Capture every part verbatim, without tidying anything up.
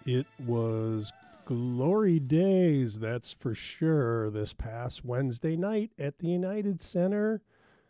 It was glory days, that's for sure, this past Wednesday night at the United Center.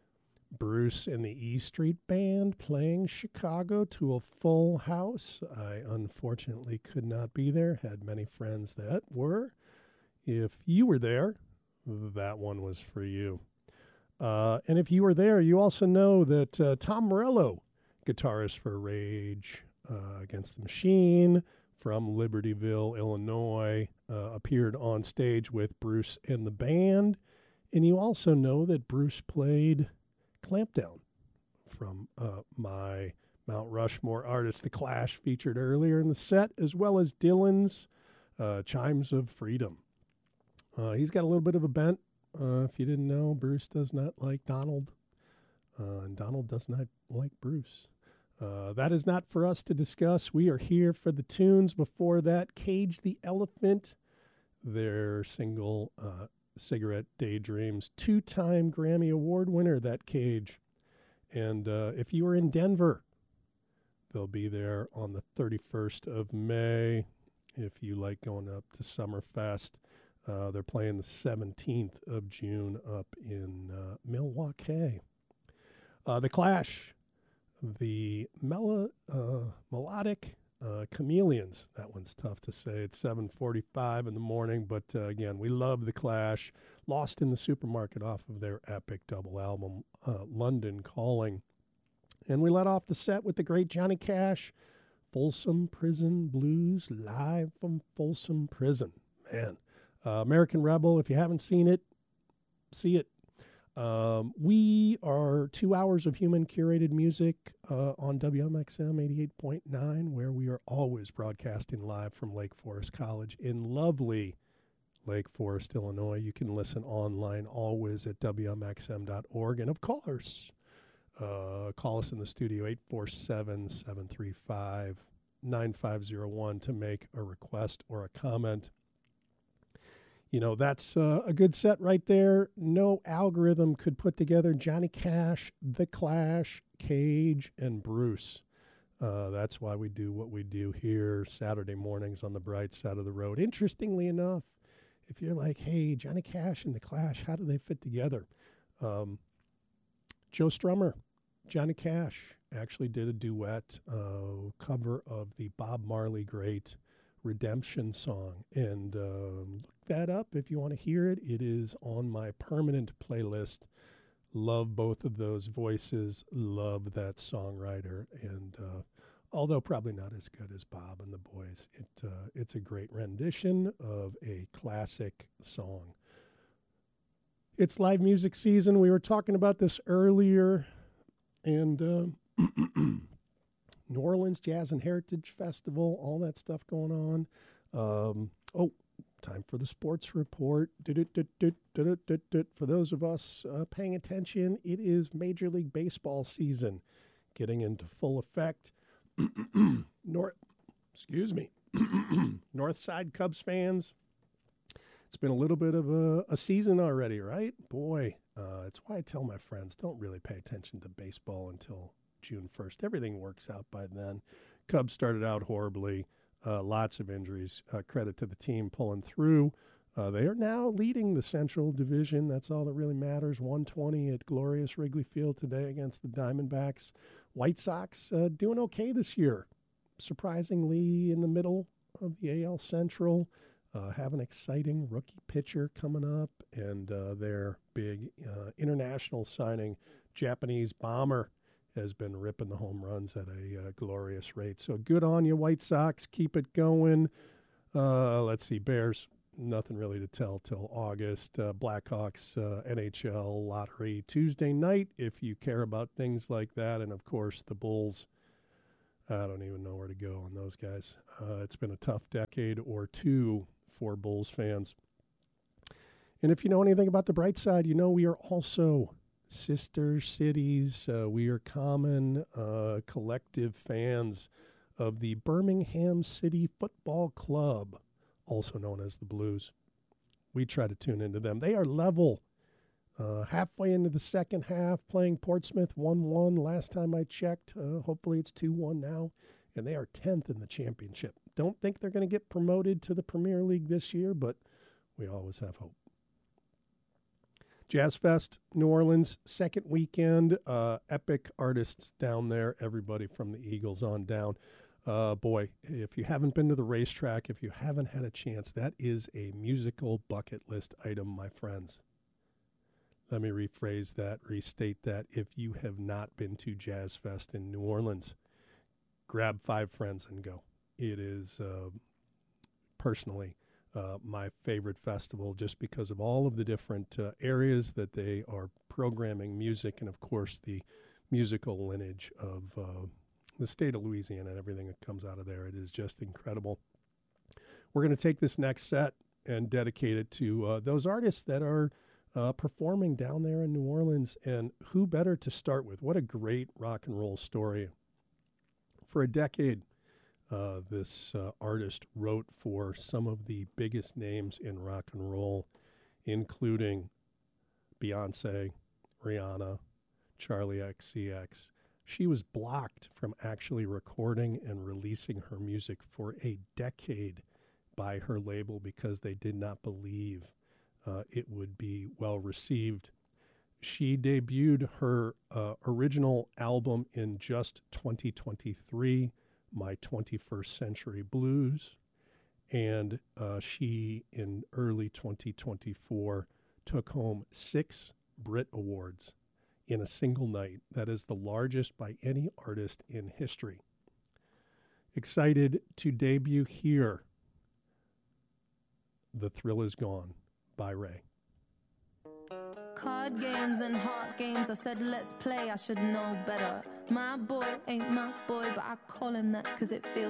Bruce and the E Street Band playing Chicago to a full house. I unfortunately could not be there, had many friends that were. If you were there, that one was for you. Uh, and if you were there, you also know that uh, Tom Morello, guitarist for Rage uh, Against the Machine from Libertyville, Illinois, uh, appeared on stage with Bruce and the band. And you also know that Bruce played Clampdown from uh, my Mount Rushmore artist, The Clash, featured earlier in the set, as well as Dylan's uh, Chimes of Freedom. Uh, he's got a little bit of a bent. Uh, if you didn't know, Bruce does not like Donald, uh, and Donald does not like Bruce. Uh, that is not for us to discuss. We are here for the tunes. Before that, Cage the Elephant, their single uh, Cigarette Daydreams, two-time Grammy Award winner, that Cage. And uh, if you were in Denver, they'll be there on the thirty-first of May. If you like going up to Summerfest, uh, they're playing the seventeenth of June up in uh, Milwaukee. Uh, the Clash, the melo- uh, melodic uh, Chameleons. That one's tough to say. It's seven forty-five in the morning, but uh, again, we love the Clash. Lost in the Supermarket off of their epic double album, uh, London Calling. And we let off the set with the great Johnny Cash, Folsom Prison Blues, live from Folsom Prison. Man, uh, American Rebel, if you haven't seen it, see it. Um, we are two hours of human curated music uh, on W M X M eighty-eight point nine, where we are always broadcasting live from Lake Forest College in lovely Lake Forest, Illinois. You can listen online always at W M X M dot org. And of course, uh, call us in the studio, eight four seven, seven three five, nine five zero one, to make a request or a comment. You know, that's uh, a good set right there. No algorithm could put together Johnny Cash, The Clash, Cage, and Bruce. Uh, that's why we do what we do here Saturday mornings on the bright side of the road. Interestingly enough, if you're like, hey, Johnny Cash and The Clash, how do they fit together? Um, Joe Strummer, Johnny Cash, actually did a duet uh, cover of the Bob Marley great Redemption song. And uh, look that up if you want to hear it. It is on my permanent playlist. Love both of those voices. Love that songwriter. And uh, although probably not as good as Bob and the Boys, it uh, it's a great rendition of a classic song. It's live music season. We were talking about this earlier. And uh, New Orleans Jazz and Heritage Festival, all that stuff going on. Um, oh, time for the sports report. For those of us uh, paying attention, it is Major League Baseball season getting into full effect. North, excuse me, North Side Cubs fans. It's been a little bit of a, a season already, right? Boy, uh, it's why I tell my friends, don't really pay attention to baseball until June first. Everything works out by then. Cubs started out horribly. Uh, lots of injuries. Uh, credit to the team pulling through. Uh, they are now leading the Central Division. That's all that really matters. one twenty at glorious Wrigley Field today against the Diamondbacks. White Sox uh, doing okay this year. Surprisingly in the middle of the A L Central. Uh, have an exciting rookie pitcher coming up. And uh, their big uh, international signing, Japanese bomber, has been ripping the home runs at a uh, glorious rate. So good on you, White Sox. Keep it going. Uh, let's see, Bears, nothing really to tell till August. Uh, Blackhawks, uh, N H L lottery Tuesday night, if you care about things like that. And, of course, the Bulls. I don't even know where to go on those guys. Uh, it's been a tough decade or two for Bulls fans. And if you know anything about the bright side, you know we are also sister cities. Uh, we are common uh, collective fans of the Birmingham City Football Club, also known as the Blues. We try to tune into them. They are level uh, halfway into the second half, playing Portsmouth one one last time I checked. Uh, hopefully it's two one now. And they are tenth in the championship. don't think they're going to get promoted to the Premier League this year, but we always have hope. Jazz Fest, New Orleans, second weekend. Uh, epic artists down there, everybody from the Eagles on down. Uh, boy, if you haven't been to the racetrack, if you haven't had a chance, that is a musical bucket list item, my friends. Let me rephrase that, restate that. If you have not been to Jazz Fest in New Orleans, grab five friends and go. It is uh, personally uh, my favorite festival just because of all of the different uh, areas that they are programming music and, of course, the musical lineage of uh, the state of Louisiana and everything that comes out of there. It is just incredible. We're going to take this next set and dedicate it to uh, those artists that are uh, performing down there in New Orleans. And who better to start with? What a great rock and roll story. For a decade, uh, this uh, artist wrote for some of the biggest names in rock and roll, including Beyonce, Rihanna, Charlie X C X. She was blocked from actually recording and releasing her music for a decade by her label because they did not believe uh, it would be well received. She debuted her uh, original album in just twenty twenty-three, My twenty-first Century Blues, and uh, she, in early twenty twenty-four, took home six Brit Awards in a single night. That is the largest by any artist in history. Excited to debut here, The Thrill Is Gone by Ray. Card games and heart games, I said let's play, I should know better. My boy ain't my boy, but I call him that cause it feels